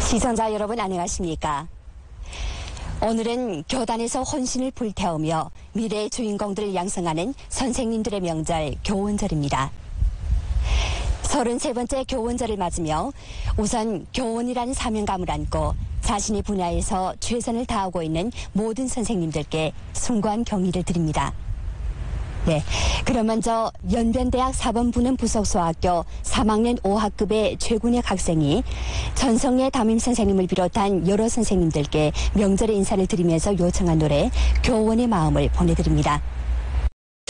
시청자 여러분 안녕하십니까? 오늘은 교단에서 혼신을 불태우며 미래의 주인공들을 양성하는 선생님들의 명절 교원절입니다. 33번째 교원절을 맞으며 우선 교원이라는 사명감을 안고 자신의 분야에서 최선을 다하고 있는 모든 선생님들께 숭고한 경의를 드립니다. 네, 그럼 먼저 연변대학 사범부는 부속소학교 3학년 5학급의 최군혁 학생이 전성래 담임 선생님을 비롯한 여러 선생님들께 명절의 인사를 드리면서 요청한 노래 교원의 마음을 보내드립니다.